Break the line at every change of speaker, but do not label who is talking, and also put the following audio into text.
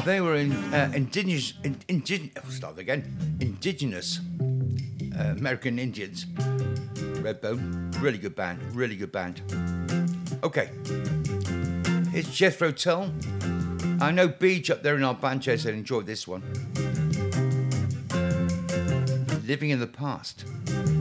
They were indigenous American Indians. Redbone, really good band. Okay, here's Jethro Tull. I know Beach up there in our band chair said enjoyed this one. Living in the Past.